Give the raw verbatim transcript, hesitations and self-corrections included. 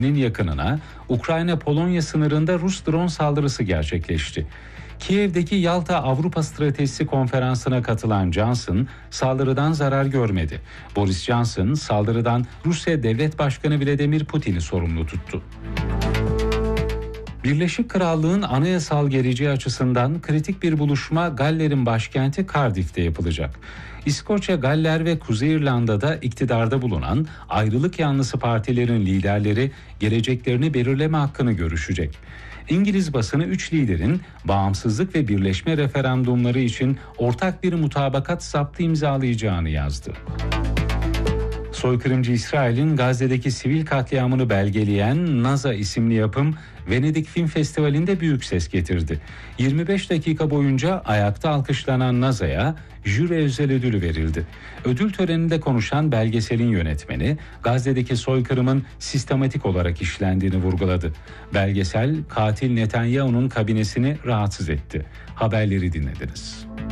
yakınına Ukrayna-Polonya sınırında Rus drone saldırısı gerçekleşti. Kiev'deki Yalta Avrupa Stratejisi Konferansı'na katılan Johnson saldırıdan zarar görmedi. Boris Johnson saldırıdan Rusya Devlet Başkanı Vladimir Putin'i sorumlu tuttu. Birleşik Krallığın anayasal geleceği açısından kritik bir buluşma Galler'in başkenti Cardiff'te yapılacak. İskoçya, Galler ve Kuzey İrlanda'da iktidarda bulunan ayrılık yanlısı partilerin liderleri geleceklerini belirleme hakkını görüşecek. İngiliz basını üç liderin bağımsızlık ve birleşme referandumları için ortak bir mutabakat zaptı imzalayacağını yazdı. Soykırımcı İsrail'in Gazze'deki sivil katliamını belgeleyen NASA isimli yapım Venedik Film Festivali'nde büyük ses getirdi. yirmi beş dakika boyunca ayakta alkışlanan NASA'ya jüri özel ödülü verildi. Ödül töreninde konuşan belgeselin yönetmeni Gazze'deki soykırımın sistematik olarak işlendiğini vurguladı. Belgesel katil Netanyahu'nun kabinesini rahatsız etti. Haberleri dinlediniz.